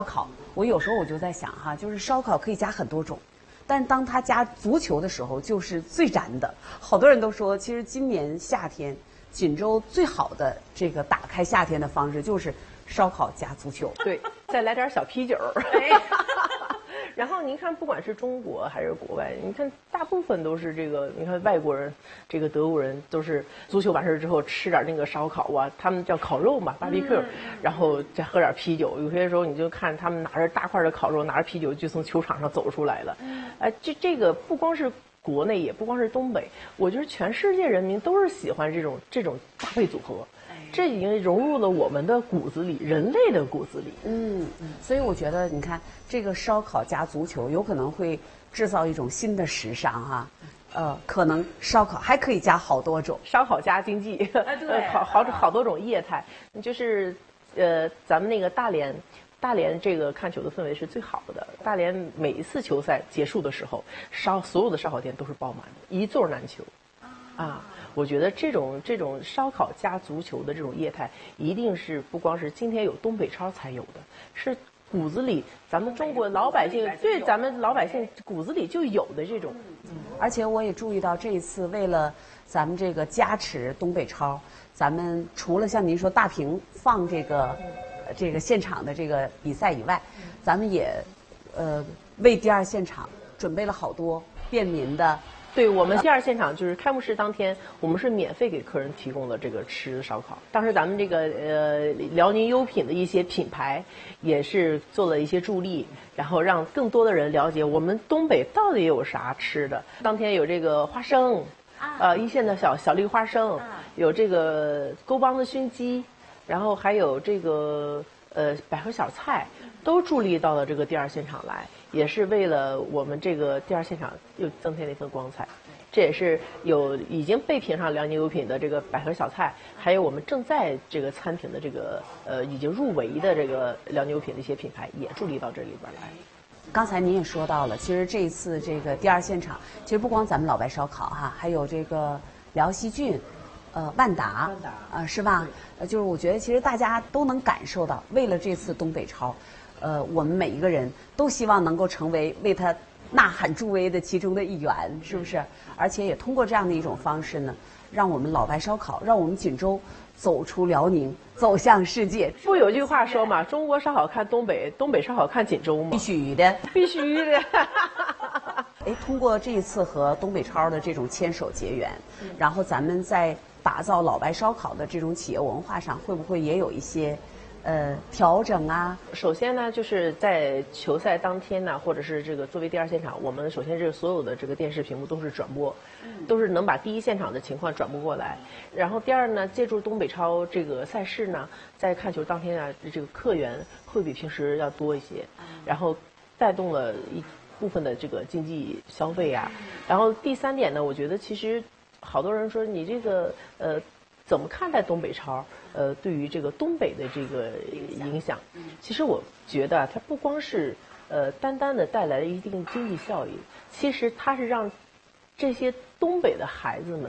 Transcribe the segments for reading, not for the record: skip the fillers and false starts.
烤，我有时候我就在想哈，就是烧烤可以加很多种，但是当它加足球的时候，就是最燃的。好多人都说，其实今年夏天锦州最好的这个打开夏天的方式就是烧烤加足球。 对，再来点小啤酒。然后您看，不管是中国还是国外，你看大部分都是这个，你看外国人，这个德国人都是足球完事之后吃点那个烧烤啊，他们叫烤肉嘛，barbecue，然后再喝点啤酒。有些时候你就看他们拿着大块的烤肉，拿着啤酒就从球场上走出来了。这个不光是国内，也不光是东北，我觉得全世界人民都是喜欢这种搭配组合。这已经融入了我们的骨子里，人类的骨子里。 所以我觉得，你看这个烧烤加足球，有可能会制造一种新的时尚哈。可能烧烤还可以加好多种， 烧烤加经济， 对， 好多种业态。就是咱们那个大连这个看球的氛围是最好的。大连每一次球赛结束的时候，所有的烧烤店都是爆满的，一座难求。我觉得这种烧烤加足球的这种业态，一定是不光是今天有东北超才有的，是骨子里咱们中国老百姓对咱们老百姓骨子里就有的这种。 而且我也注意到这一次为了咱们这个加持东北超，咱们除了像您说大屏放这个现场的这个比赛以外，咱们也为第二现场准备了好多便民的。 对，我们第二现场就是开幕式当天，我们是免费给客人提供了这个吃烧烤。当时咱们这个辽宁优品的一些品牌也是做了一些助力，然后让更多的人了解我们东北到底有啥吃的。当天有这个花生，一线的小绿花生，有这个沟帮子熏鸡，然后还有这个百合小菜，都助力到了这个第二现场来。也是为了我们这个第二现场又增添了一份光彩。这也是已经被评上辽宁优品的这个百合小菜，还有我们正在这个参评的这个已经入围的这个辽宁优品的一些品牌也助力到这里边来。 刚才您也说到了，其实这一次这个第二现场，其实不光咱们老白烧烤哈，还有这个辽西郡，万达是吧？就是我觉得其实大家都能感受到，为了这次东北超。我们每一个人都希望能够成为为他呐喊助威的其中的一员，是不是？而且也通过这样的一种方式呢，让我们老白烧烤，让我们锦州走出辽宁，走向世界。 不有句话说嘛，中国烧烤看东北，东北烧烤看锦州嘛。 必须的， 必须的。 通过这一次和东北超的这种牵手结缘，然后咱们在打造老白烧烤的这种企业文化上，会不会也有一些调整啊？ 首先呢，就是在球赛当天呢，或者是这个作为第二现场，我们首先是所有的这个电视屏幕都是转播，都是能把第一现场的情况转播过来。然后第二呢，借助东北超这个赛事呢，在看球当天啊，这个客源会比平时要多一些，然后带动了一部分的这个经济消费啊。然后第三点呢，我觉得其实好多人说你这个怎么看待东北超？对于这个东北的这个影响，其实我觉得它不光是单单的带来了一定经济效益，其实它是让这些东北的孩子们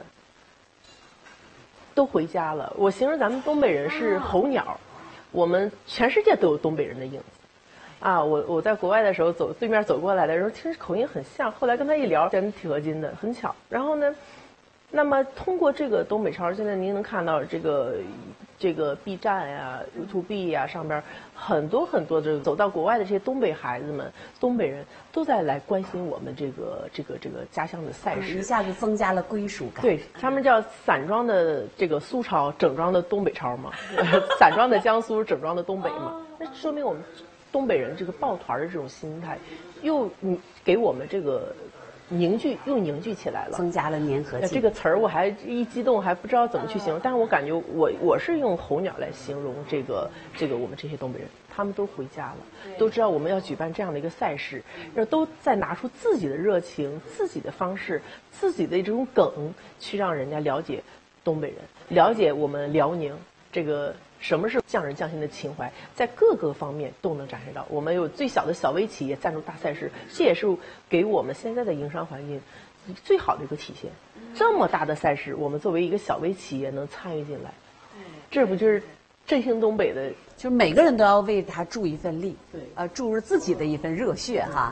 都回家了。我形容咱们东北人是候鸟，我们全世界都有东北人的影子。我在国外的时候对面走过来的时候，听口音很像，后来跟他一聊，真挺合金的，很巧。然后呢，那么通过这个东北超，现在您能看到这个 B 站呀、YouTube 呀上边很多的走到国外的这些东北孩子们、东北人都在来关心我们这个家乡的赛事， 一下子增加了归属感。 对，他们叫散装的这个苏超，整装的东北超嘛，散装的江苏，整装的东北嘛，那说明我们东北人这个抱团的这种心态，又给我们这个凝聚起来了， 增加了粘合性。 这个词儿我还一激动还不知道怎么去形容，但是我感觉我是用候鸟来形容这个我们这些东北人，他们都回家了，都知道我们要举办这样的一个赛事，然后都在拿出自己的热情、自己的方式、自己的这种梗，去让人家了解东北人，了解我们辽宁这个什么是匠人匠心的情怀，在各个方面都能展示到。我们有最小的小微企业赞助大赛事，这也是给我们现在的营商环境最好的一个体现。这么大的赛事，我们作为一个小微企业能参与进来，这振兴东北的， 就是每个人都要为他助一份力， 对， 注入自己的一份热血哈。